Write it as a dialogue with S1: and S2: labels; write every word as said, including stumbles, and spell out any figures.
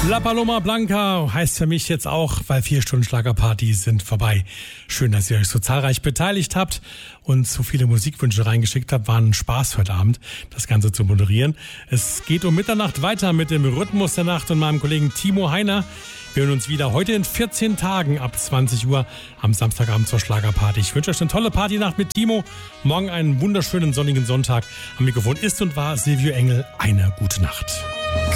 S1: La Paloma Blanca heißt für mich jetzt auch, weil vier Stunden Schlagerparty sind vorbei. Schön, dass ihr euch so zahlreich beteiligt habt und so viele Musikwünsche reingeschickt habt. War ein Spaß heute Abend, das Ganze zu moderieren. Es geht um Mitternacht weiter mit dem Rhythmus der Nacht und meinem Kollegen Timo Heiner. Wir hören uns wieder heute in vierzehn Tagen ab zwanzig Uhr am Samstagabend zur Schlagerparty. Ich wünsche euch eine tolle Partynacht mit Timo. Morgen einen wunderschönen sonnigen Sonntag. Am Mikrofon ist und war Silvio Engel. Eine gute Nacht.